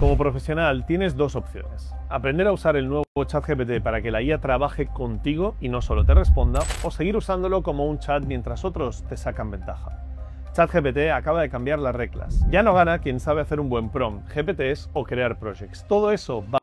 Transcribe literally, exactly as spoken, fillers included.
Como profesional tienes dos opciones: aprender a usar el nuevo ChatGPT para que la I A trabaje contigo y no solo te responda, o seguir usándolo como un chat mientras otros te sacan ventaja. ChatGPT acaba de cambiar las reglas. Ya no gana quien sabe hacer un buen prompt, G P Ts o crear projects. Todo eso va